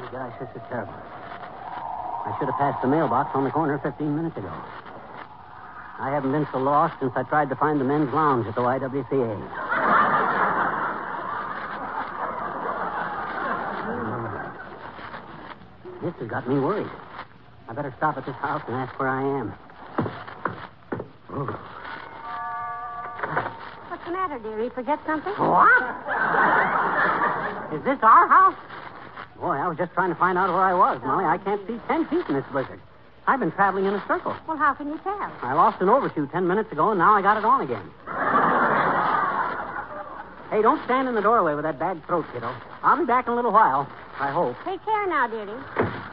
gosh, this is terrible. I should have passed the mailbox on the corner 15 minutes ago. I haven't been so lost since I tried to find the men's lounge at the YWCA. This has got me worried. I better stop at this house and ask where I am. Oh. What's the matter, dearie? Forget something? What? Is this our house? Boy, I was just trying to find out where I was, Molly. I can't see 10 feet in this blizzard. I've been traveling in a circle. Well, how can you tell? I lost an overshoe 10 minutes ago, and now I got it on again. Hey, don't stand in the doorway with that bad throat, kiddo. I'll be back in a little while, I hope. Take care now, dearie.